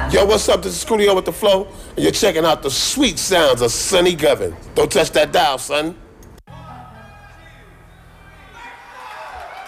Yo, what's up? This is Coolio with the Flow, and you're checking out the sweet sounds of Sonny Govin. Don't touch that dial, son.